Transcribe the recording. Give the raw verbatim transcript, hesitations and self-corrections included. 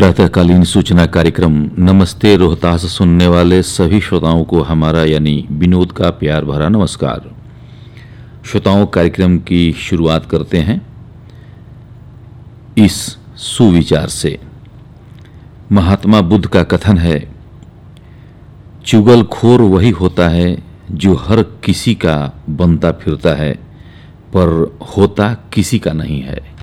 प्रातःकालीन सूचना कार्यक्रम नमस्ते रोहतास सुनने वाले सभी श्रोताओं को हमारा यानी विनोद का प्यार भरा नमस्कार। श्रोताओं, कार्यक्रम की शुरुआत करते हैं इस सुविचार से। महात्मा बुद्ध का कथन है, चुगलखोर वही होता है जो हर किसी का बनता फिरता है पर होता किसी का नहीं है।